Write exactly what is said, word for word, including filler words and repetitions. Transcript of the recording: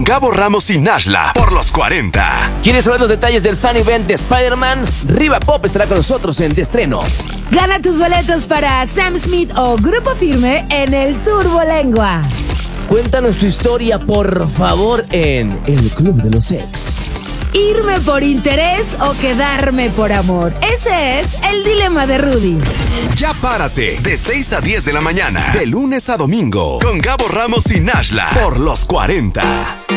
Gabo Ramos y Nashla por los cuarenta. ¿Quieres saber los detalles del fan event de Spider-Man? Riva Pop estará con nosotros en de estreno. Gana tus boletos para Sam Smith o Grupo Firme en el Turbo Lengua. Cuéntanos tu historia, por favor, en El Club de los Ex. ¿Irme por interés o quedarme por amor? Ese es el dilema de Rudy. Ya párate, de seis a diez de la mañana, de lunes a domingo, con Gabo Ramos y Nashla por los cuarenta.